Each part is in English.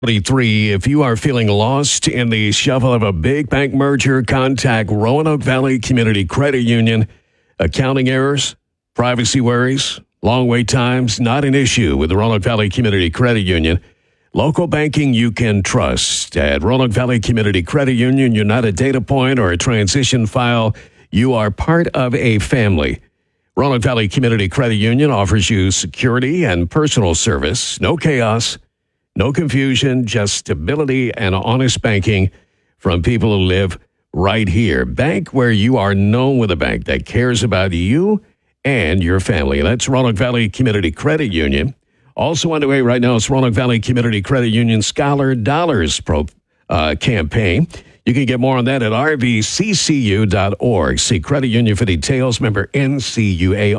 23. If you are feeling lost in the shuffle of a big bank merger, contact Roanoke Valley Community Credit Union. Accounting errors, privacy worries, long wait times, not an issue with the Roanoke Valley Community Credit Union. Local banking you can trust. At Roanoke Valley Community Credit Union, you're not a data point or a transition file. You are part of a family. Roanoke Valley Community Credit Union offers you security and personal service. No chaos, no confusion, just stability and honest banking from people who live right here. Bank where you are known with a bank that cares about you and your family. That's Roanoke Valley Community Credit Union. Also underway right now is Roanoke Valley Community Credit Union Scholar Dollars campaign. You can get more on that at rvccu.org. See Credit Union for details. Member NCUA,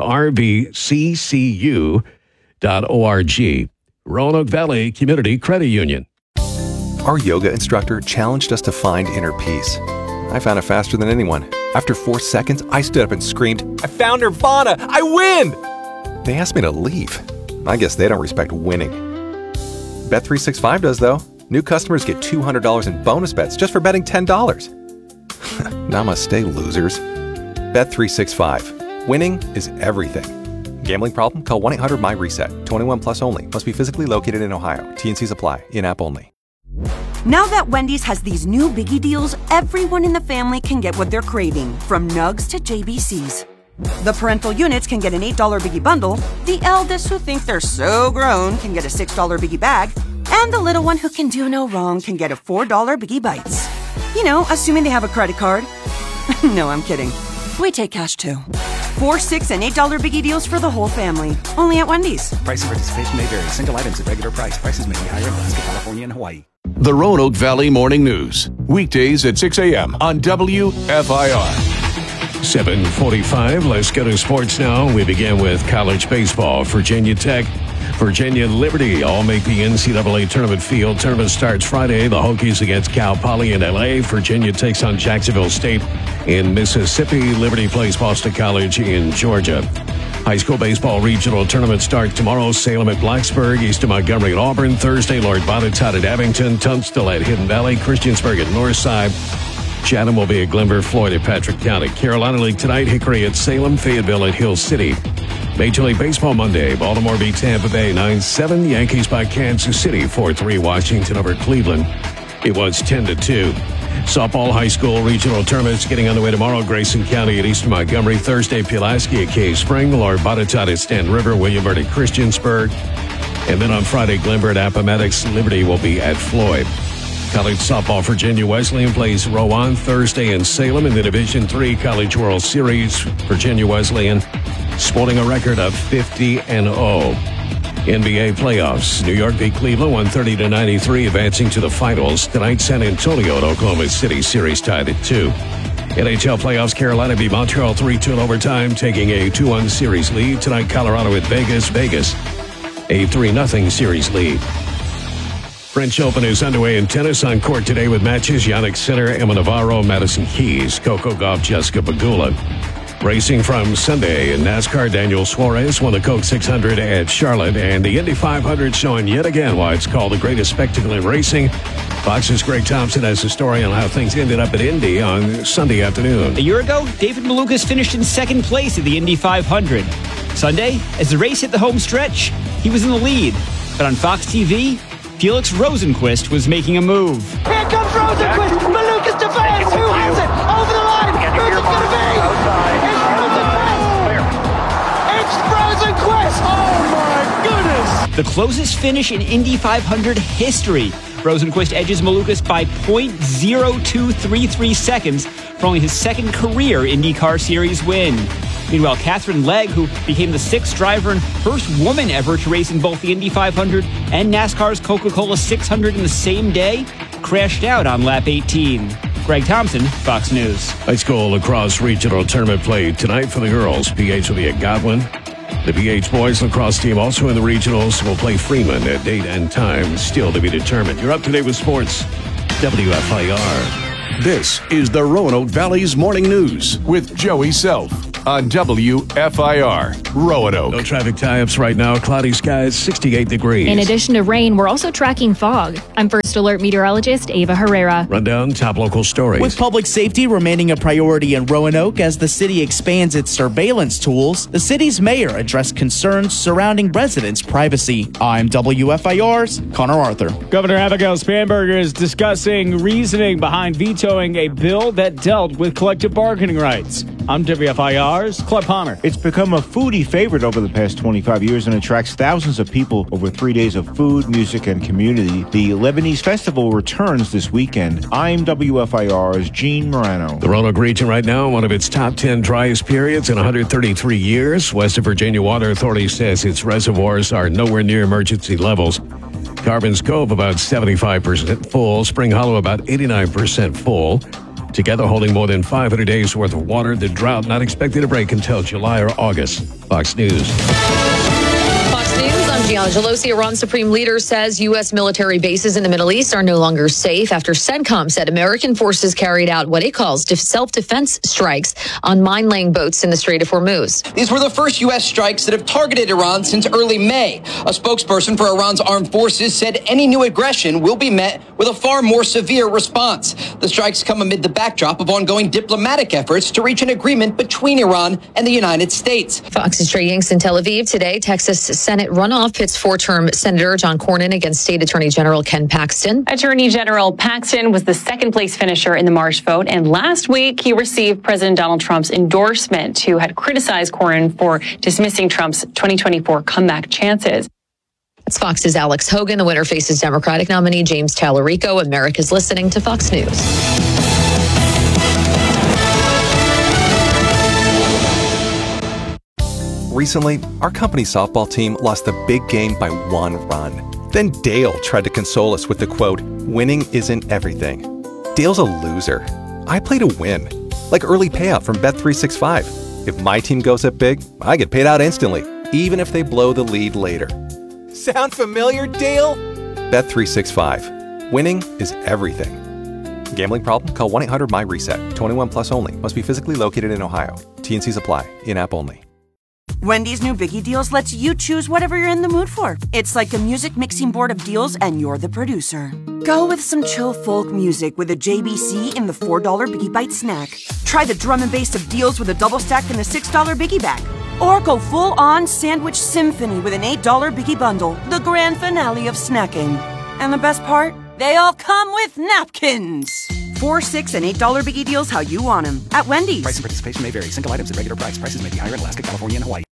rvccu.org. Roanoke Valley Community Credit Union. Our yoga instructor challenged us to find inner peace. I found it faster than anyone. After 4 seconds, I stood up and screamed, "I found Nirvana! I win!" They asked me to leave. I guess they don't respect winning. Bet365 does, though. New customers get $200 in bonus bets just for betting $10. Namaste, losers. Bet365. Winning is everything. Gambling problem? Call 1-800-MY-RESET. 21 plus only. Must be physically located in Ohio. T&Cs apply. In-app only. Now that Wendy's has these new biggie deals, everyone in the family can get what they're craving, from nugs to JBCs. The parental units can get an $8 biggie bundle, the eldest who think they're so grown can get a $6 biggie bag, and the little one who can do no wrong can get a $4 biggie bites. You know, assuming they have a credit card. No, I'm kidding. We take cash too. 4, 6, and $8 biggie deals for the whole family. Only at Wendy's. Price and participation may vary. Single items at regular price. Prices may be higher in Alaska, California, and Hawaii. The Roanoke Valley Morning News. Weekdays at 6 a.m. on WFIR. 7:45. Let's go to sports now. We begin with college baseball. Virginia Tech, Virginia Liberty all make the NCAA tournament field. Tournament starts Friday. The Hokies against Cal Poly in L.A. Virginia takes on Jacksonville State in Mississippi. Liberty plays Boston College in Georgia. High school baseball regional tournament starts tomorrow. Salem at Blacksburg, Eastern Montgomery at Auburn. Thursday, Lord Botetourt at Abington, Tunstall at Hidden Valley, Christiansburg at Northside. Chatham will be at Glenver, Floyd at Patrick County. Carolina League tonight, Hickory at Salem, Fayetteville at Hill City. Major League Baseball Monday, Baltimore beat Tampa Bay 9-7. Yankees by Kansas City 4-3. Washington over Cleveland. It was 10-2. Softball high school regional tournaments getting underway tomorrow. Grayson County at Eastern Montgomery. Thursday, Pulaski at Cave Spring. Lord Botetourt at Stand River. Williamburg at Christiansburg. And then on Friday, Glenver at Appomattox. Liberty will be at Floyd. College softball, Virginia Wesleyan plays Rowan Thursday in Salem in the Division III College World Series. Virginia Wesleyan sporting a record of 50-0. NBA playoffs. New York beat Cleveland 130-93, advancing to the finals. Tonight, San Antonio and Oklahoma City series tied at 2. NHL playoffs, Carolina beat Montreal 3-2 in overtime, taking a 2-1 series lead. Tonight, Colorado at Vegas. Vegas, a 3-0 series lead. French Open is underway in tennis. On court today with matches. Yannick Sinner, Emma Navarro, Madison Keys, Coco Gauff, Jessica Pegula. Racing from Sunday in NASCAR, Daniel Suarez won the Coke 600 at Charlotte, and the Indy 500 showing yet again why it's called the greatest spectacle in racing. Fox's Greg Thompson has a story on how things ended up at Indy on Sunday afternoon. A year ago, David Malukas finished in second place at the Indy 500. Sunday, as the race hit the home stretch, he was in the lead. But on Fox TV, Felix Rosenqvist was making a move. Here comes Rosenqvist. Malukas defends. Who has it? Over the line. Who's it going to be? It's Rosenqvist. Oh, my goodness. The closest finish in Indy 500 history. Rosenqvist edges Malukas by 0.0233 seconds for only his second career IndyCar Series win. Meanwhile, Catherine Legg, who became the 6th driver and first woman ever to race in both the Indy 500 and NASCAR's Coca-Cola 600 in the same day, crashed out on lap 18. Greg Thompson, Fox News. High school lacrosse regional tournament played tonight for the girls. PH will be at Godwin. The PH boys lacrosse team also in the regionals will play Freeman. A date and time still to be determined. You're up to date with sports. WFIR. This is the Roanoke Valley's Morning News with Joey Self. on WFIR, Roanoke. No traffic tie-ups right now. Cloudy skies, 68 degrees. In addition to rain, we're also tracking fog. I'm First Alert meteorologist Ava Herrera. Rundown, top local stories. With public safety remaining a priority in Roanoke as the city expands its surveillance tools, the city's mayor addressed concerns surrounding residents' privacy. I'm WFIR's Connor Arthur. Governor Abigail Spanberger is discussing reasoning behind vetoing a bill that dealt with collective bargaining rights. I'm WFIR's Clark Palmer. It's become a foodie favorite over the past 25 years and attracts thousands of people over 3 days of food, music, and community. The Lebanese Festival returns this weekend. I'm WFIR's Gene Morano. The Roanoke region right now, one of its top 10 driest periods in 133 years. West of Virginia Water Authority says its reservoirs are nowhere near emergency levels. Carbons Cove about 75% full. Spring Hollow about 89% full. Together holding more than 500 days worth of water. The drought not expected to break until July or August. Fox News. Fox News, I'm Gianna Gelosi. Iran's supreme leader says U.S. military bases in the Middle East are no longer safe after CENTCOM said American forces carried out what it calls self-defense strikes on mine-laying boats in the Strait of Hormuz. These were the first U.S. strikes that have targeted Iran since early May. A spokesperson for Iran's armed forces said any new aggression will be met with a far more severe response. The strikes come amid the backdrop of ongoing diplomatic efforts to reach an agreement between Iran and the United States. Fox's Trey Yanks in Tel Aviv today. Texas Senate runoff pits four-term Senator John Cornyn against State Attorney General Ken Paxton. Attorney General Paxton was the second-place finisher in the March vote, and last week he received President Donald Trump's endorsement, who had criticized Cornyn for dismissing Trump's 2024 comeback chances. That's Fox's Alex Hogan. The winner faces Democratic nominee James Tallarico. America's listening to Fox News. Recently, our company softball team lost the big game by 1 run. Then Dale tried to console us with the quote, "Winning isn't everything." Dale's a loser. I play to win, like early payout from Bet365. If my team goes up big, I get paid out instantly, even if they blow the lead later. Sound familiar, Dale? Bet365. Winning is everything. Gambling problem? Call 1-800-MY-RESET. 21 plus only. Must be physically located in Ohio. T&Cs apply. In-app only. Wendy's new Biggie Deals lets you choose whatever you're in the mood for. It's like a music mixing board of deals, and you're the producer. Go with some chill folk music with a JBC in the $4 Biggie Bite snack. Try the drum and bass of deals with a double stack in the $6 Biggie bag. Or go full-on sandwich symphony with an $8 Biggie bundle, the grand finale of snacking. And the best part? They all come with napkins. $4, $6, and $8 Biggie Deals how you want them at Wendy's. Price and participation may vary. Single items at regular price. Prices may be higher in Alaska, California, and Hawaii.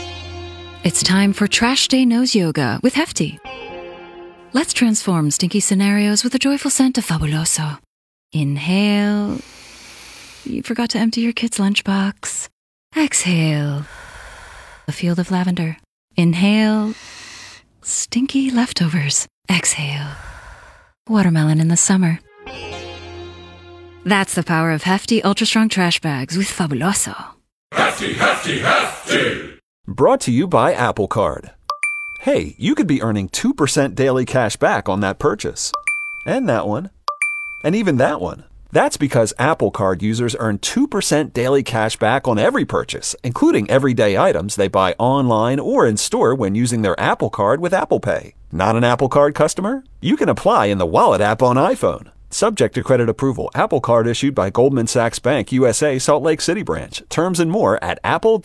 It's time for Trash Day Nose Yoga with Hefty. Let's transform stinky scenarios with a joyful scent of Fabuloso. Inhale. You forgot to empty your kid's lunchbox. Exhale. A field of lavender. Inhale. Stinky leftovers. Exhale. Watermelon in the summer. That's the power of Hefty Ultra Strong Trash Bags with Fabuloso. Hefty, Hefty, Hefty! Brought to you by Apple Card. Hey, you could be earning 2% daily cash back on that purchase. And that one. And even that one. That's because Apple Card users earn 2% daily cash back on every purchase, including everyday items they buy online or in store when using their Apple Card with Apple Pay. Not an Apple Card customer? You can apply in the Wallet app on iPhone. Subject to credit approval. Apple Card issued by Goldman Sachs Bank USA, Salt Lake City branch. Terms and more at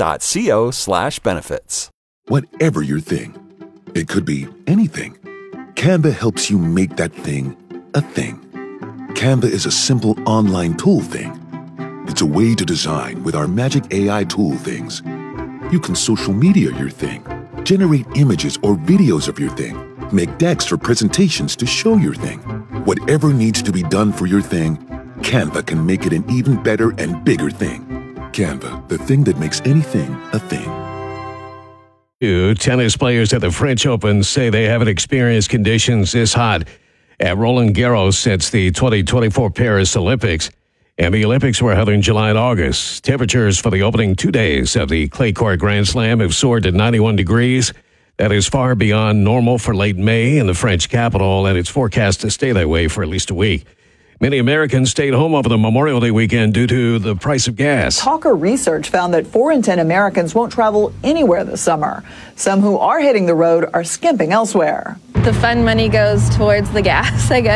apple.co/benefits. Whatever your thing, it could be anything. Canva helps you make that thing a thing. Canva is a simple online tool thing. It's a way to design with our magic AI tool things. You can social media your thing, generate images or videos of your thing, make decks for presentations to show your thing. Whatever needs to be done for your thing, Canva can make it an even better and bigger thing. Canva, the thing that makes anything a thing. Two tennis players at the French Open say they haven't experienced conditions this hot at Roland Garros since the 2024 Paris Olympics. And the Olympics were held in July and August. Temperatures for the opening 2 days of the Clay Court Grand Slam have soared to 91 degrees. That is far beyond normal for late May in the French capital, and it's forecast to stay that way for at least a week. Many Americans stayed home over the Memorial Day weekend due to the price of gas. Talker research found that 4 in 10 Americans won't travel anywhere this summer. Some who are hitting the road are skimping elsewhere. The fun money goes towards the gas, I guess.